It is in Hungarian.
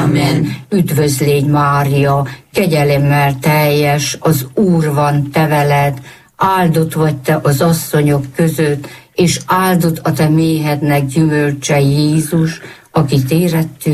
Amen. Üdvözlégy Mária, kegyelemmel teljes, az Úr van te veled, áldott vagy te az asszonyok között, és áldott a te méhednek gyümölcse Jézus, akit érettünk.